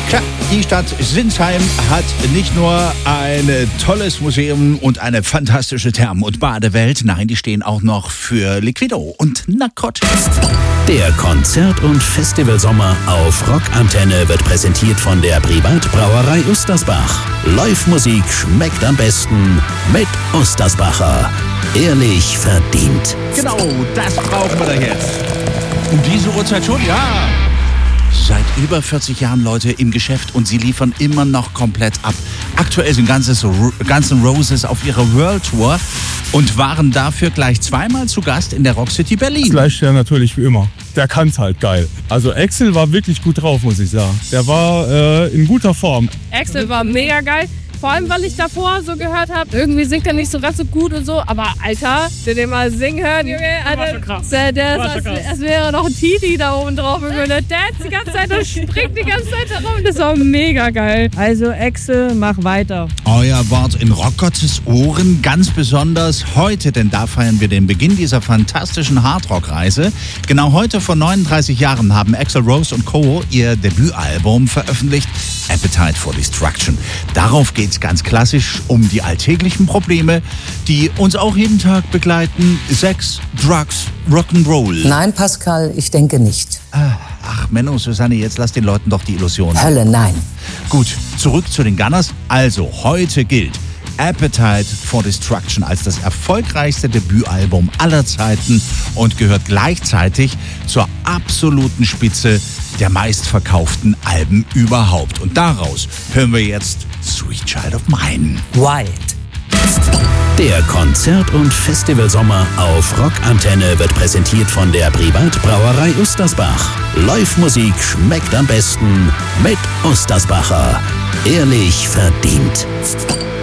Tja, die Stadt Sinsheim hat nicht nur ein tolles Museum und eine fantastische Thermen- und Badewelt, nein, die stehen auch noch für Liquido und Narcotics. Der Konzert- und Festivalsommer auf Rockantenne wird präsentiert von der Privatbrauerei Ustersbach. Live-Musik schmeckt am besten mit Ustersbacher. Ehrlich verdient. Genau, das brauchen wir da jetzt. Um diese Uhrzeit schon? Ja. Seit über 40 Jahren, Leute, im Geschäft und sie liefern immer noch komplett ab. Aktuell sind Guns N' Roses auf ihrer World Tour und waren dafür gleich zweimal zu Gast in der Rock City Berlin. Slash ja natürlich wie immer. Der kann's halt geil. Also Axl war wirklich gut drauf, muss ich sagen. Der war in guter Form. Axl war mega geil. Vor allem, weil ich davor so gehört habe, irgendwie singt er nicht so ganz so gut und so. Aber Alter, den mal singen hören, Junge, Alter, das wäre noch ein Titi da oben drauf. Der dance die ganze Zeit und springt die ganze Zeit herum. Das war mega geil. Also Axl, mach weiter. Euer Wort in Rockgottes Ohren, ganz besonders heute, denn da feiern wir den Beginn dieser fantastischen Hardrock-Reise. Genau heute vor 39 Jahren haben Axl Rose und Co. ihr Debütalbum veröffentlicht, Appetite for Destruction. Darauf geht es ganz klassisch um die alltäglichen Probleme, die uns auch jeden Tag begleiten. Sex, Drugs, Rock'n'Roll. Nein, Pascal, ich denke nicht. Ach, Menno, Susanne, jetzt lass den Leuten doch die Illusion. Hölle, nein. Gut, zurück zu den Gunners. Also, heute gilt Appetite for Destruction als das erfolgreichste Debütalbum aller Zeiten und gehört gleichzeitig zur absoluten Spitze der meistverkauften Alben überhaupt. Und daraus hören wir jetzt Sweet Child of Mine. Wild. Der Konzert- und Festivalsommer auf Rockantenne wird präsentiert von der Privatbrauerei Ustersbach. Live-Musik schmeckt am besten mit Ustersbacher. Ehrlich verdient.